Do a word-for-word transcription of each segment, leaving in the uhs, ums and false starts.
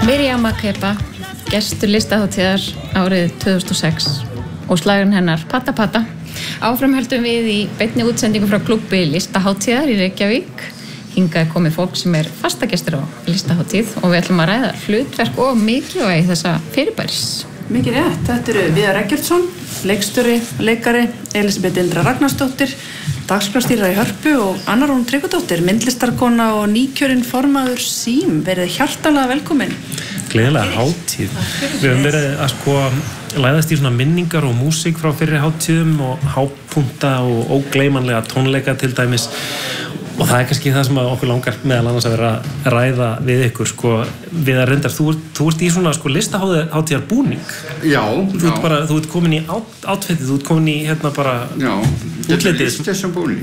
Miriam Makeba, gestur listahátíðar árið tvö þúsund og sex og slagurinn hennar Pata Pata. Áfram höldum við í beinni útsendingu frá klúbbi listahátíðar í Reykjavík. Hingað er komið fólk sem er fastagestur á listahátíð og við ætlum að ræða hlutverk og mikilvægi þessa fyrirbæris. Mikið rétt, þetta eru Viðar Eggertsson, leikstjóri, leikari, Elísabet Indra Ragnarsdóttir, dagskrárstýra í Hörpu og Anna Rún Tryggvadóttir, myndlistarkona og nýkjörinn formaður SÍM. Verið hjartanlega velkomin. Gleðilega hátíð. Við höfum verið að sko læðast í svona minningar og músík frá fyrri hátíðum og hápunta og ógleymanlega tónleika til dæmis. Og það er kannski það sem okkur langar meðal annars að vera að ræða við ykkur sko. Við að reyndar, þú, þú ert í svona sko listahátíðar búning. Já, þú ert bara, þú ert komin í át, átfettið, þú ert komin í hérna bara já, útlitið. List þessum búning.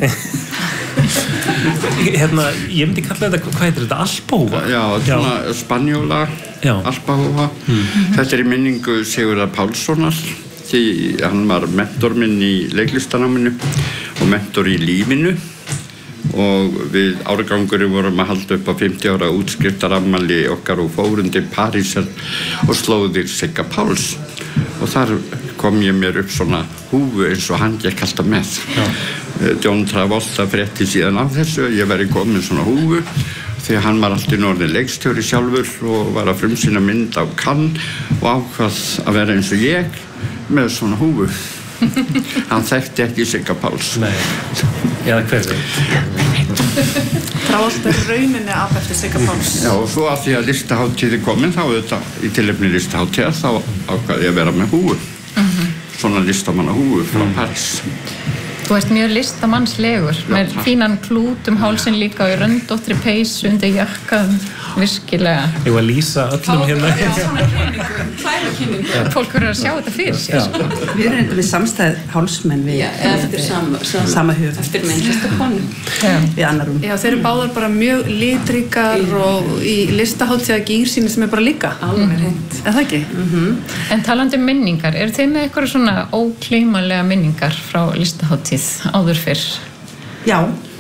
Hérna, ég myndi kalla þetta, hvað heitir þetta, alpahúfa? Já, svona spanjóla, alpahúfa. Mm. Þetta er í minningu Sigurðar Pálssonar, því hann var mentor minn í leiklistanáminu og mentor í lífinu. Og við árgangurinn vorum að halda upp á fimmtíu ára útskriftarafmæli okkar og fórum til Parísar og slóðir Sigga Páls og þar kom ég mér upp svona húfu eins og hann gekk alltaf með. John Travolta frétti síðan af þessu ég væri komin svona húfu því hann var alltaf orðinn leikstjóri sjálfur og var að frumsýna mynd á Cannes og ákvað að vera eins og ég með svona húfu. Hann þekkti ekki Sigga Páls. Nei, eða hverju? Travolta er rauninni af eftir Sigga Páls. Já, og svo að því að listahátíð er komin, þá auðvitað í tilefni listahátíðar, þá ákvaði ég að vera með húfu. Uh-huh. Svona listamanna húfu frá mm. París. Þú ert mjög listamannslegur, já, með fínan klút um hálsinn líka og í röndóttri peysu undir jakkan, virkilega. Ég var að lýsa öllum hérna. Já, svona kynningu, klærukynningu. Fólk verður að sjá þetta fyrir sér. Sko. Við erum enda við samstæð hálsmenn við, já, eftir sama, sama, sama höf. Eftir myndlistarkonu. Við Anna Rún. Já, þeir eru báðar bara mjög litríkar mm. og í listahátíða gírsýni sem er bara líka. Alveg hreint. Er það ekki? Mm-hmm. En talandi um minningar, eru þið með eitthvað svona ógleymanlega minningar frá listahátíð áður fyrr? Já.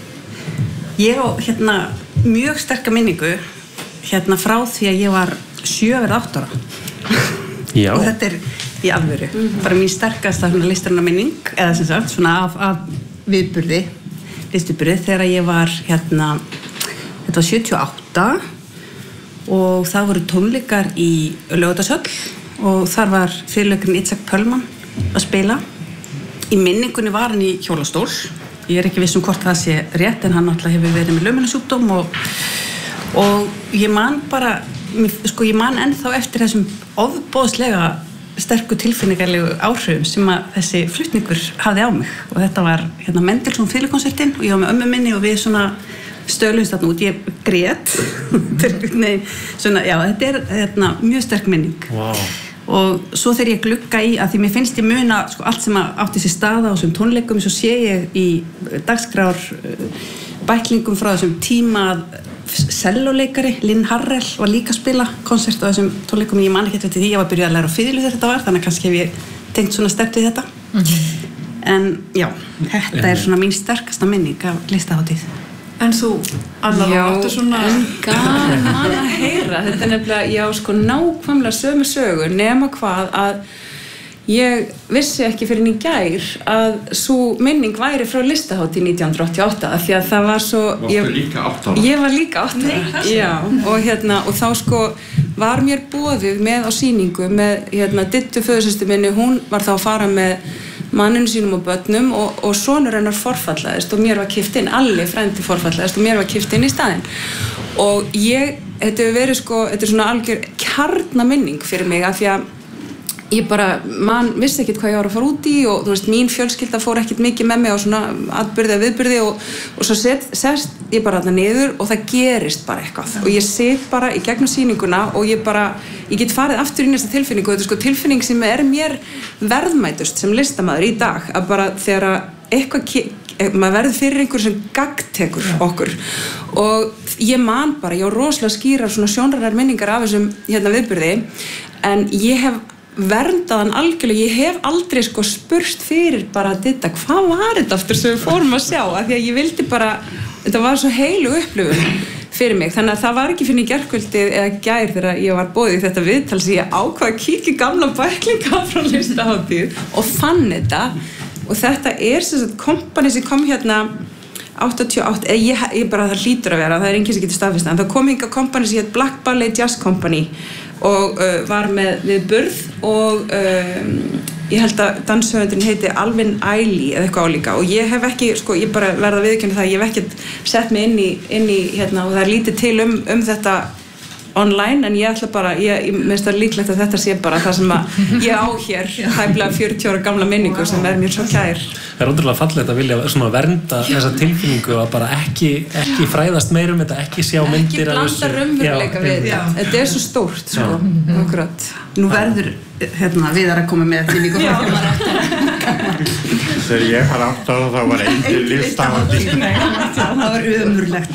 Ég á hérna mjög sterka minningu hérna frá því að ég var sjö eða átta ára. Já. Og þetta er í alvöru. Mm-hmm. Bara mín sterkasta listarinnar minning, eða sem sagt, svona af, af viðburði, listaburði, þegar ég var hérna, þetta var sjötíu og átta og það voru tónleikar í Laugardalshöll og þar var fyrirleikarinn Itzhak Perlman að spila. Í minningunni var hann í hjólastól. Ég er ekki viss um hvort það sé rétt en hann alltaf hefur verið með laumannasjúkdóm og og ég man bara sko ég man ennþá eftir þessum ofboðslega sterku tilfinningarlegu áhrifum sem að þessi flutningur hafði á mig og þetta var hérna Mendelssohn fiðlukonsertinn og ég var með ömmu minni og við svona stöðlumst þarna út, ég grét Nei, svona, já, þetta er hérna, mjög sterk minning. Wow. Og svo þegar ég glugga í að því mér finnst ég muna sko, allt sem átti sér staða á þessum tónleikum svo sé ég í dagskrár bæklingum frá þessum tíma selloleikari, Lynn Harrell var líka að spila konsert á þessum tónleikum ég man ekki eftir því, ég var byrjuð að læra á fiðlu þegar þetta var þannig að kannski hef ég tengt svona sterkt við þetta mm-hmm. en já, þetta er svona mín sterkasta minning af listahátíð. En þú, Anna, já, áttu svona gaman að heyra þetta er nefnilega, já sko nákvæmlega sömu sögu nema hvað að ég vissi ekki fyrir í gær að svo minning væri frá listahátíð nítján hundruð áttatíu og átta af því að það var svo ég, líka átta ára? Ég var líka átta ára já, og, hérna, og þá sko var mér boðið með á sýningu með hérna, Dittu föðursystur minni, hún var þá að fara með manninu sínum og börnum og, og sonur hennar forfallaðist og mér var kippt inn, Alli frændi forfallaðist og mér var kippt inn í staðinn og ég, þetta hefur verið sko, þetta er svona algjör kjarnaminning fyrir mig af því að ég bara, mann vissi ekkert hvað ég var að fara út í og þú veist, mín fjölskylda fór ekkert mikið með mig á svona atburði eða viðburði og, og svo set, sest ég bara þarna niður og það gerist bara eitthvað og ég sit bara í gegnum sýninguna og ég bara, ég get farið aftur inn í þessa tilfinningu og þetta er sko tilfinning sem er mér verðmætust sem listamaður í dag að bara þegar eitthvað, maður verður fyrir einhver sem gagntekur okkur og ég man bara, ég á rosalega skýrar svona sjónrænar minningar af þessum hérna viðburði en ég hef verndaðan algjörlega, ég hef aldrei sko spurst fyrir bara þetta, hvað var þetta aftur sem við fórum að sjá, af því að ég vildi bara, þetta var svo heilu upplifun fyrir mig, þannig að það var ekki fyrir gærkvöldið eða gær þegar ég var boðið í þetta viðtal sem ég ákvað að kíkja gamla bæklinga frá listahátíð og fann þetta og þetta er sem sagt kompani sem kom hérna áttatíu og átta, ég, ég bara það hlýtur að vera, það er enginn sem getur staðfest en það kom hingað kompani sem heit Black Ballet Jazz Company og uh, var með við burð og um, ég held að danshöfundurinn heiti Alvin Ailey eða eitthvað álíka og ég hef ekki, sko, ég bara verða viðurkenna það, ég hef ekki sett mig inn í, inn í hérna og það er lítið til um, um þetta online en ég ætla bara, ég, ég minnst það líklegt að þetta sé bara það sem að ég á hér hæflega fjörutíu ára gamla minningu sem er mér svo kær. Það er ótrúlega fallegt að vilja svona vernda Já. Þessa tilfinningu að bara ekki, ekki fræðast meir um þetta, ekki sjá myndir ekki blanda raunveruleika við þetta, þetta er svo stórt sko, akkurat. Nú verður hérna Viðar að koma með því líka þegar ég var átta ára þá var engin listahátíð það var ömurlegt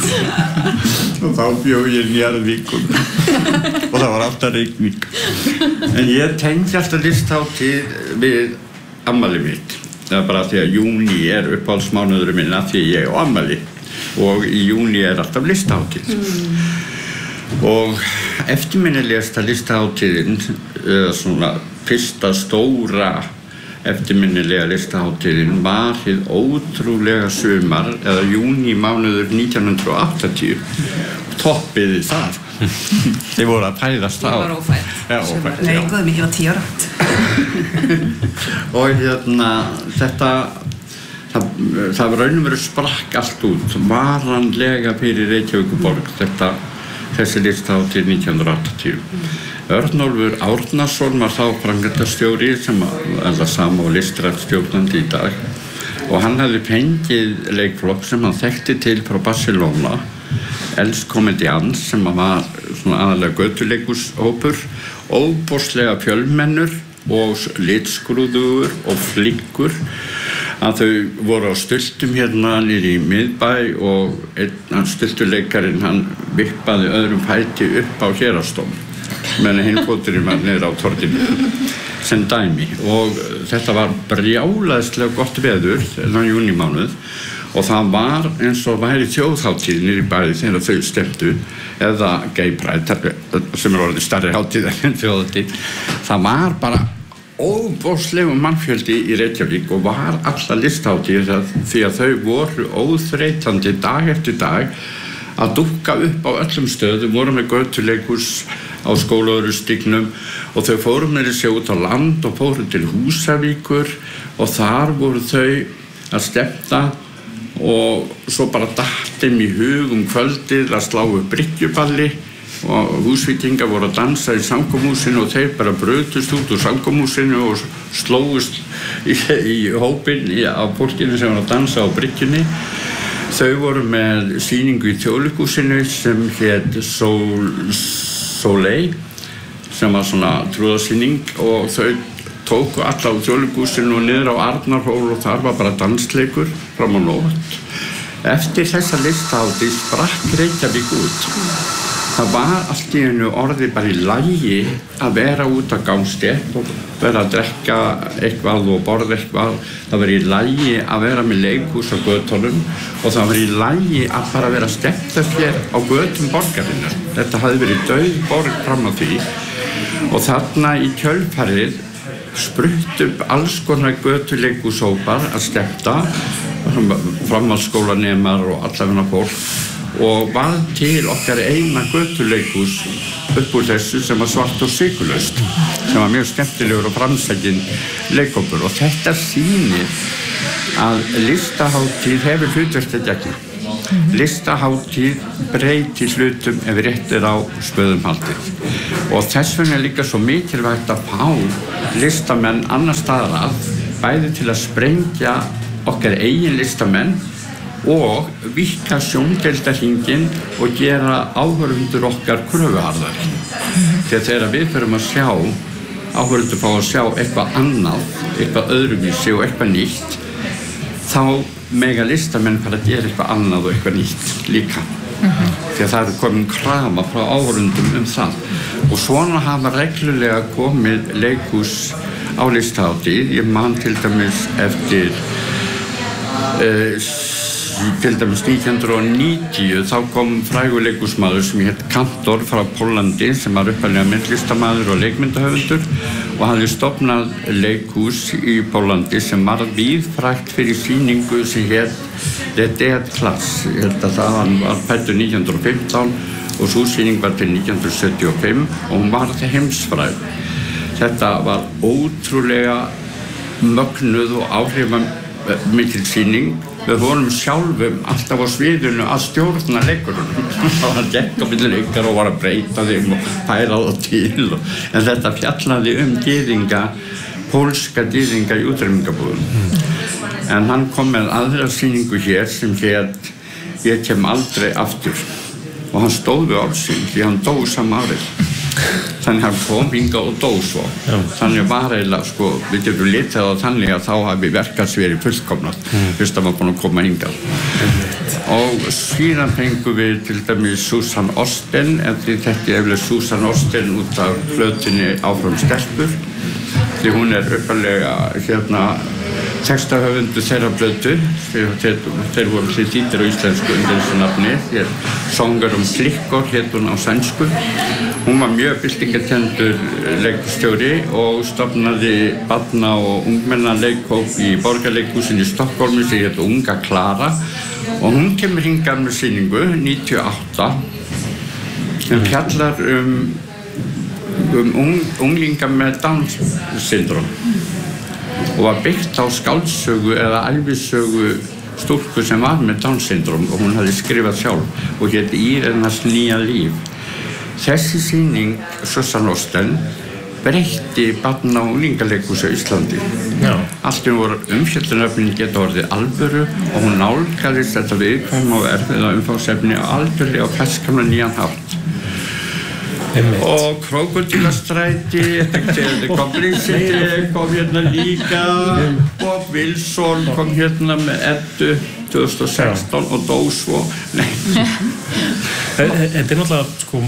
og þá bjó ég í Njarðvíkum og það var alltaf rigning en ég tengdi alltaf listahátíð við afmæli mitt það er bara því að júní er uppáhaldsmánuðurinn minn af því ég á afmæli og í júní er alltaf listahátíð mm. og eftirminnilegasta listahátíðin eða svona fyrsta stóra eftirminnilega listahátíðin var hið ótrúlega sumar eða júnímánuður nítján hundruð áttatíu toppiði það þið voru að fæðast á ég var ófædd Já, ófædd, Nei, góðum ég var tíu ára og hérna þetta það, það raunum verið sprakk allt út varanlega fyrir Reykjavíkurborg þetta þessi listahátíð nítján hundruð áttatíu Örnólfur Árnason var þá framkvæmdastjóri sem er það sama og listrænt stjórnandi í dag og hann hafði fengið leikflokk sem hann þekkti til frá Barcelona Els Comedians sem var svona aðalega götuleikurshópur óbóðslega fjölmennur og litskrúðugur og flinkur að þau voru á stultum hérna niður í miðbæ og einn stultuleikarinn hann vippaði öðrum fæti upp á Héraðsdóm meðan hinn fóturinn var niður á torginu sem dæmi og þetta var brjálæðislega gott veður þennan júnímánuð og það var eins og væri þjóðhátíð niður í bæði þegar þau stefndu eða Gay Pride sem er orðið stærri hátíð en þjóðhátíð það var bara óbóðslegu mannfjöldi í Reykjavík og var alla listahátíð því að þau voru óþreytandi dag eftir dag að dúkka upp á öllum stöðum voru með götuleikhús á Skólavörðustígnum og þau fóru með þessi út á land og fóru til Húsavíkur og þar voru þau að stefna og svo bara datt þeim í hug um kvöldið að slá upp bryggjuballi og húsvíkingar voru að dansa í samkomuhúsinu og þeir bara brutust út úr samkomuhúsinu og slógust í, í hópinn í, á fólkinu sem var að dansa á bryggjunni. Þau voru með sýningu í Þjóðleikhúsinu sem hét Sol, Soleil sem var svona trúðasýning og þau tóku alla á Þjóðleikhúsinu og niður á Arnarhól og þar var bara dansleikur fram á nótt. Eftir þessa listahátíð sprakk Reykjavík út. Það var allt í einu orðið bara í lagi að vera út á gangstétt og vera að drekka eitthvað og borða eitthvað. Það var í lagi að vera með leikhús á götunum og það var í lagi að bara vera stefnast hér á götum borgarinnar. Þetta hafði verið dauð borg fram á því og þarna í kjölfarið sprutt upp alls konar götuleikhúshópar að stefna, framhaldsskólanemar og allavega fólk og var til okkar eina götuleikhús upp úr þessu sem var svart og sykurlaust sem var mjög skemmtilegur og framsækinn leikhópur og þetta sýnir að listahátíð hefur hlutverk að gegna. Listahátíð breytir hlutum ef rétt er á spöðum haldið og þess vegna er líka svo mikilvægt að fá listamenn annars staðar að bæði til að sprengja okkar eigin listamenn og víkka sjóndeildarhringinn og gera áhorfendur okkar kröfuharðari. Þegar þegar við förum að sjá, áhorfendur fá að sjá eitthvað annað, eitthvað öðruvísi og eitthvað nýtt, þá mega listamenn fara að gera eitthvað annað og eitthvað nýtt líka. Mm-hmm. Þegar það er komin krafa frá áhorfendum um það. Og svona hafa reglulega komið leikhús á listahátíð. Ég man til dæmis eftir uh, til dæmis nítján hundruð níutíu þá kom frægur leikhúsmaður sem hét Kantor frá Póllandi sem var upphaflega myndlistarmaður og leikmyndahöfundur og hafði stofnað leikhús í Póllandi sem var víðfrægt fyrir sýningu sem hét The Dead Class. Ég held að það var fæddur nítján hundruð og fimmtán og sú sýning var til nítján hundruð sjötíu og fimm og hún var heimsfræg. Þetta var ótrúlega mögnuð og áhrifamikil sýning. Við vorum sjálfum alltaf á sviðinu að stjórna leikurunum. Það var gekk á milli leikar og var að breyta þeim og færa það til. En þetta fjallaði um gyðinga, pólska gyðinga í útrýmingabúðum. En hann kom með aðra sýningu hér sem hét Ég kem aldrei aftur. Og hann stóð við orð sín því hann dó sama árið. Þannig hann kom hingað og dó svo. Já. Þannig var eiginlega, sko, við getum litið á þannig að þá hafi verkefnsverið fullkomnað mm. fyrst að maður búin að koma hingað. Mm. Og síðan fengum við til dæmis Susan Osten, en því þetta er eftir Susan Osten út af plötunni Áfram stelpur, því hún er uppalega hérna textahöfundur þeirra plötu, þeir, þeir, þeir voru því þýddir á íslensku undir þessu nafni, þeir songar um Flikkor hét hún á sænsku. Hún var mjög byltingarkenndur leikstjóri og stofnaði barna- og ungmennaleikhóp í Borgarleikhúsinu í Stokkólmi sem hét Unga Klara og hún kemur hingað með sýningu níutíu og átta sem fjallar um, um ung, unglinga með Down-syndrom og var byggt á skáldsögu eða ævisögu stúlku sem var með Down-syndrom og hún hafði skrifað sjálf og hét Írennars nýja líf. Þessi sýning, Susan Osten, breytti barna- og unglingaleikhúsi á Íslandi. Já. Allt í einu voru umfjöllunarefnin geta orðið alvöru og hún nálgaðist þetta viðkvæma og erfiða umfangsefni algjörlega á ferskan nýjan hátt. Einmitt. Og Krókódílastræti, þetta kom Brísiti, kom hérna líka, Bob Wilson kom hérna með Eddu tvö þúsund og sextán og dó svo. Nei. Þetta er náttúrulega, sko,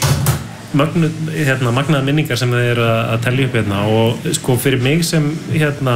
magnu, hérna, magnaða minningar sem þið eru að telja upp hérna og sko fyrir mig sem hérna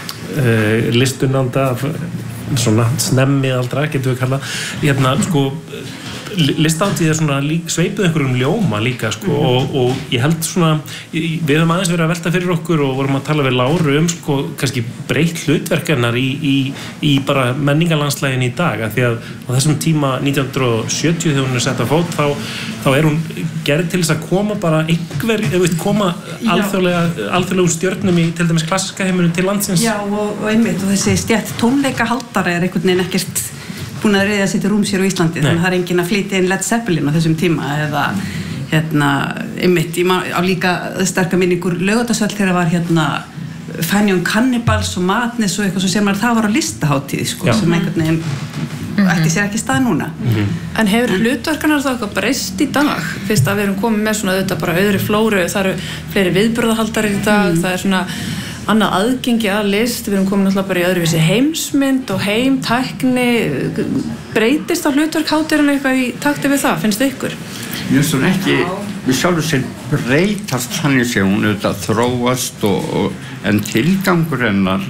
uh, listunanda, svona snemmiðaldra, getum við kallað, hérna, sko, listahátíð er svona sveipuð einhverjum ljóma líka sko mm-hmm. og, og ég held svona við höfum aðeins verið að velta fyrir okkur og vorum að tala við Láru um sko kannski breytt hlutverk hennar í, í, í bara menningarlandslægin í dag af því að á þessum tíma nítján hundruð og sjötíu þegar hún er sett á fót þá, þá er hún gerð til þess að koma bara einhver, eða veit, koma alþjóðlega alþjóðlegum stjörnum í til dæmis klassiska heiminum til landsins. Já og, og einmitt og þessi stjætt tónleikahaldara er einhvern veginn ekkert búin að reyða sér til rúms hér á Íslandi Nei. Þannig að það er enginn að flytja inn Led Zeppelin á þessum tíma eða hérna, einmitt, ég á líka sterka minningur Laugardalshöll þegar var hérna Fanion Cannibals og Madness og eitthvað svo sem það var á listahátíð sko, sem einhvern veginn mm-hmm. ætti sér ekki stað núna. Mm-hmm. En hefur hlutverkanar þá eitthvað breyst í dag? Fyrst að við erum komið með svona auðvitað bara öðru flóru, það eru fleiri viðburðahaldarir í dag, mm. það er svona annað aðgengi að list, við erum komin alltaf bara í öðruvísi heimsmynd og heimtækni, breytist á hlutverk hátíðarinnar eitthvað í takti við það, finnst þið ykkur? Mér finnst hún ekki, við sjálfur sér breytast þannig sem hún auðvitað þróast og, og, en tilgangur hennar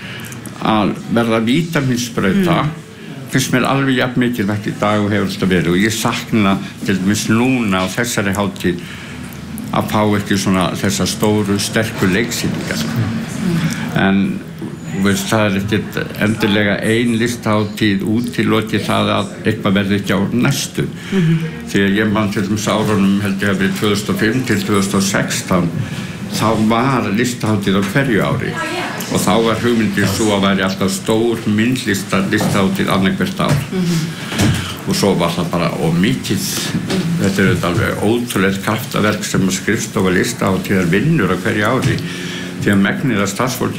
að verða vítamínsbrauta mm. finnst mér alveg jafn mikilvægt í dag og hefur alltaf verið og ég sakna til dæmis núna á þessari hátíð að fá ekki svona þessa stóru, sterku leiksýningar. Mm. En veist, það er ekkert endilega ein listahátíð útilokið það að eitthvað verði ekki á næstu. Mm-hmm. Því að ég man til dæmis árunum held ég að verið tvö þúsund og fimm til tvö þúsund og sextán þá var listahátíð á hverju ári og þá var hugmyndin svo að væri alltaf stór myndlista listahátíð annað hvert ár. Mm-hmm. Og svo var það bara of mikið. Þetta er alveg ótrúlegt kraftaverk sem skrifstofa listahátíðar vinnur á hverju ári því að megnið af starfsfólki